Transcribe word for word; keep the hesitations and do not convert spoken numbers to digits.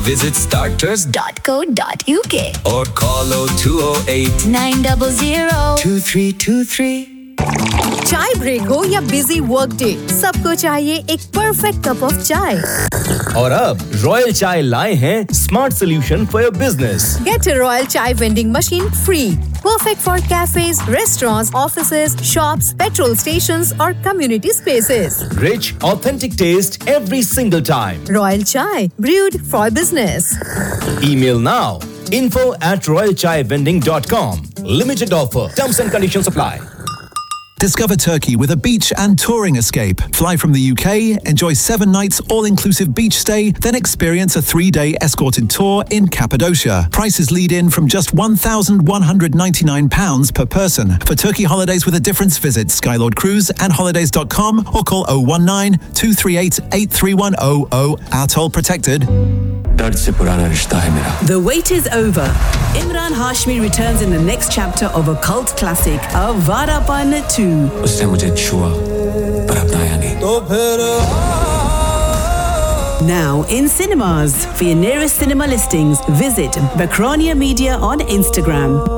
visit starters dot co dot uk or call oh two oh eight nine zero zero two three two three. चाय break हो या busy work day, सबको चाहिए एक perfect cup of चाय। और अब रॉयल चाय लाए हैं smart solution for your business. Get a Royal Chai vending machine free. Perfect for cafes, restaurants, offices, shops, petrol stations or community spaces. Rich, authentic taste every single time. Royal Chai, brewed for business. Email now info at royal chai vending dot com. Limited offer. Terms and conditions apply. Discover Turkey with a beach and touring escape. Fly from the U K, enjoy seven nights all-inclusive beach stay, then experience a three-day escorted tour in Cappadocia. Prices lead in from just one thousand one hundred ninety-nine pounds per person. For Turkey holidays with a difference, visit Skylord Cruise and holidays dot com or call oh one nine two three eight eight three one oh oh. Atoll protected. The wait is over. Imran Hashmi returns in the next chapter of a cult classic, Avarapan two. उसने मुझे छुआ पर अपनाया नहीं तो फिर Now in cinemas. For your nearest cinema listings, visit Bakrania Media on Instagram.